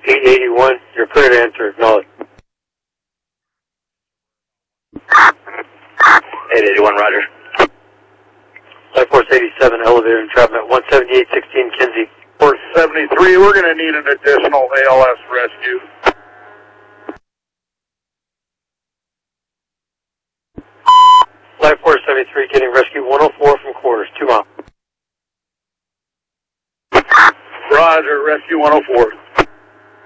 881, you're clear to enter. Acknowledge. 881, roger. Flight Force 87, elevator entrapment, 17816 Kinsey. Force 73, we're going to need an additional ALS rescue. Flight Force 73, getting rescue 104 from quarters, 2 miles. Roger, rescue 104.